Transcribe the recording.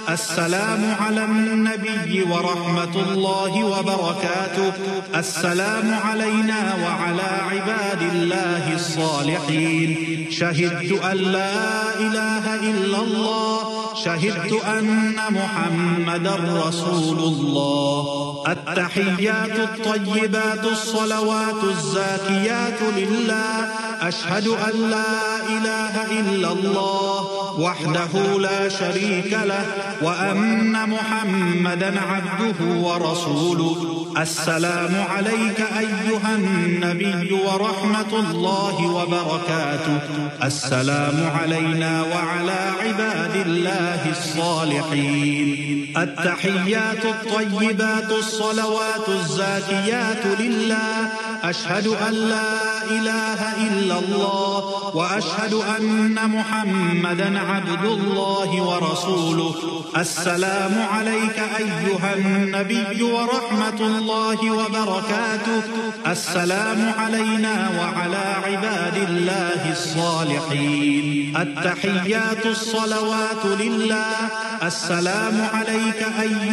السلام على النبي ورحمة الله وبركاته. السلام علينا وعلى عباد الله الصالحين. شهدت أن لا إله إلا الله. شهدت أن محمدا رسول الله. التحيات الطيبات الصلوات الزاكيات لله. أشهد أن لا إله إلا الله وحده لا شريك له وأن محمدا عبده ورسوله. السلام عليك أيها النبي ورحمة الله وبركاته. السلام علينا وعلى عباد الله الصالحين. التحيات الطيبات الصلوات الزاكيات لله. أشهد أن لا إله إلا الله وأشهد أن محمدا عبد الله ورسوله. السلام عليك أيها النبي ورحمة الله وبركاته. السلام علينا وعلى عباد الله الصالحين. التحيات الصلوات لله. السلام عليك أيها